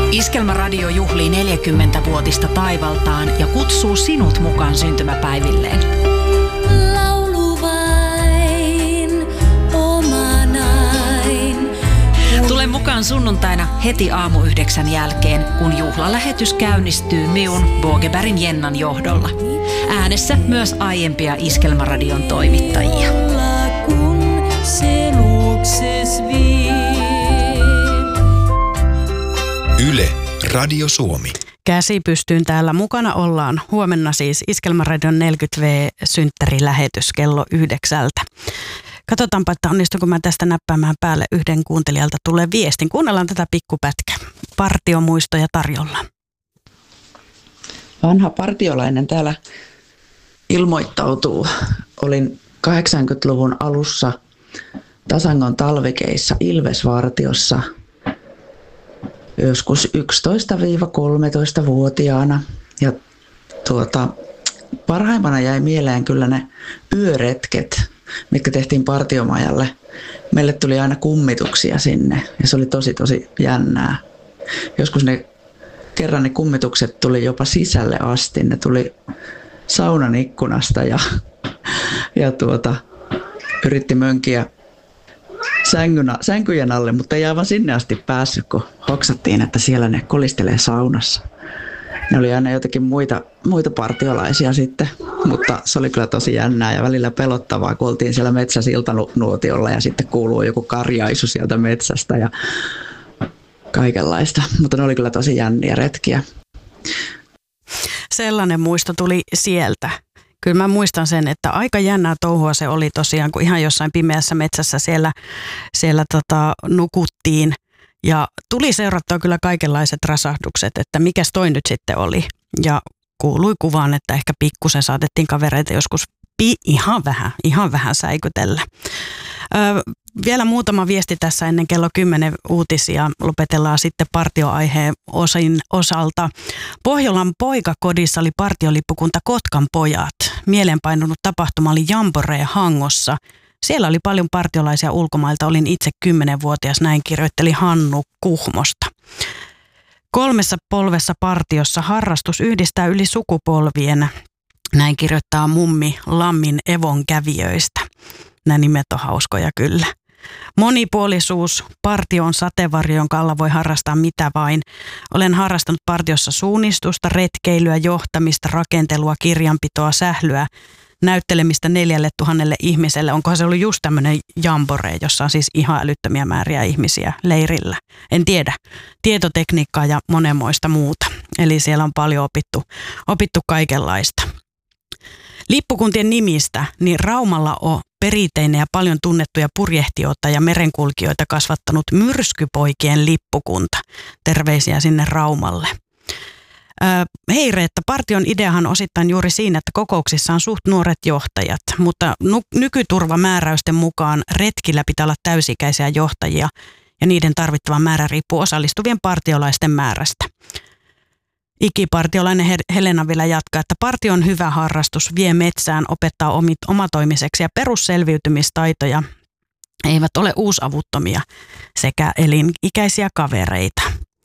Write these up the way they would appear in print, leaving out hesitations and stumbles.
Iskelmäradio juhlii 40-vuotista taivaltaan ja kutsuu sinut mukaan syntymäpäivilleen. Lauluvain omanain. Tule mukaan sunnuntaina heti aamu 9 jälkeen, kun juhlalähetys käynnistyy minun Bogebergin Jennan johdolla. Äänessä myös aiempia Iskelmäradion toimittajia. Kun se luokses vie. Yle, Radio Suomi. Käsi pystyyn täällä mukana ollaan. Huomenna siis Iskelmäradion 40V-synttärilähetys kello 9. Katsotaanpa, että onnistuuko mä tästä näppäämään päälle yhden kuuntelijalta tulee viestin. Kuunnellaan tätä pikkupätkää. Partiomuistoja tarjolla. Vanha partiolainen täällä ilmoittautuu. Olin 80-luvun alussa Tasangon talvikeissa Ilvesvartiossa joskus 11-13-vuotiaana. Ja parhaimpana jäi mieleen kyllä ne yöretket, mitkä tehtiin partiomajalle. Meille tuli aina kummituksia sinne ja se oli tosi jännää. Joskus kerran ne kummitukset tuli jopa sisälle asti. Ne tuli saunan ikkunasta ja yritti mönkiä sänkyjen alle, mutta ei aivan sinne asti päässyt, kun hoksattiin, että siellä ne kolistelee saunassa. Ne oli aina jotakin muita partiolaisia sitten, mutta se oli kyllä tosi jännää ja välillä pelottavaa, kun oltiin siellä metsäsiltanuotiolla ja sitten kuuluu joku karjaisu sieltä metsästä ja kaikenlaista. Mutta ne oli kyllä tosi jänniä retkiä. Sellainen muisto tuli sieltä. Kyllä mä muistan sen, että aika jännää touhua se oli tosiaan, kun ihan jossain pimeässä metsässä siellä nukuttiin. Ja tuli seurattua kyllä kaikenlaiset rasahdukset, että mikäs toi nyt sitten oli. Ja kuului kuvaan, että ehkä pikkusen saatettiin kavereita joskus ihan vähän säikytellä. Vielä muutama viesti tässä ennen kello 10 uutisia. Lopetellaan sitten partioaiheen osalta. Pohjolan poikakodissa oli partiolippukunta Kotkan pojat. Mieleenpainunut tapahtuma oli Jamboree Hangossa. Siellä oli paljon partiolaisia ulkomailta. Olin itse 10-vuotias, näin kirjoitteli Hannu Kuhmosta. 3 polvessa partiossa harrastus yhdistää yli sukupolvien. Näin kirjoittaa mummi Lammin Evon kävijöistä. Nämä nimet on hauskoja kyllä. Monipuolisuus. Partio on sateenvarjo, jonka alla voi harrastaa mitä vain. Olen harrastanut partiossa suunnistusta, retkeilyä, johtamista, rakentelua, kirjanpitoa, sählyä, näyttelemistä 4000 ihmiselle. Onkohan se ollut just tämmöinen jamboree, jossa on siis ihan älyttömiä määriä ihmisiä leirillä? En tiedä. Tietotekniikkaa ja monenmoista muuta. Eli siellä on paljon opittu kaikenlaista. Lippukuntien nimistä, niin Raumalla on perinteinen ja paljon tunnettuja purjehtijoita ja merenkulkijoita kasvattanut Myrskypoikien lippukunta. Terveisiä sinne Raumalle. Hei Reetta, partion ideahan osittain juuri siinä, että kokouksissa on suht nuoret johtajat, mutta nykyturvamääräysten mukaan retkillä pitää olla täysikäisiä johtajia ja niiden tarvittava määrä riippuu osallistuvien partiolaisten määrästä. Ikipartiolainen Helena vielä jatkaa, että partio on hyvä harrastus, vie metsään, opettaa omatoimiseksi ja perusselviytymistaitoja eivät ole uusavuttomia sekä elinikäisiä kavereita.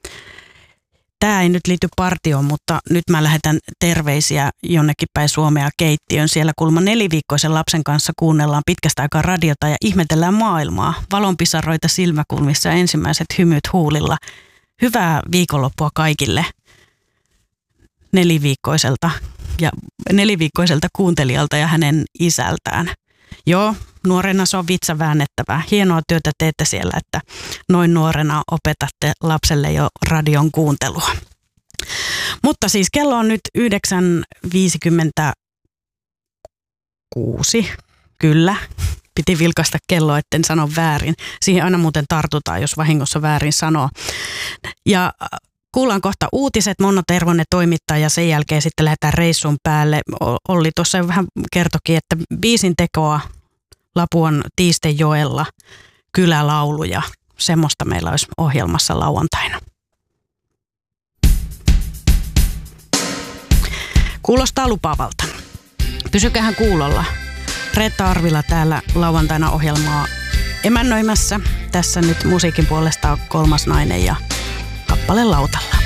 Tämä ei nyt liity partioon, mutta nyt mä lähetän terveisiä jonnekin päin Suomea keittiön. Siellä kulma 4-viikkoisen lapsen kanssa kuunnellaan pitkästä aikaa radiota ja ihmetellään maailmaa. Valonpisaroita silmäkulmissa ja ensimmäiset hymyt huulilla. Hyvää viikonloppua kaikille 4-viikkoiselta kuuntelijalta ja hänen isältään. Joo, nuorena se on vitsa väännettävää. Hienoa työtä teette siellä, että noin nuorena opetatte lapselle jo radion kuuntelua. Mutta siis kello on nyt 9.56. Kyllä, piti vilkaista kelloa, etten sano väärin. Siihen aina muuten tartutaan, jos vahingossa väärin sanoo. Ja kuullaan kohta uutiset. Monna Tervonen toimittaa ja sen jälkeen sitten lähdetään reissun päälle. Olli tuossa vähän kertokin, että biisin tekoa Lapuan Tiistenjoella, kylälauluja. Semmoista meillä olisi ohjelmassa lauantaina. Kuulostaa lupaavalta. Pysykähän kuulolla. Reetta Arvila täällä lauantaina ohjelmaa emännöimässä. Tässä nyt musiikin puolesta on Kolmas nainen ja kappale lautalla.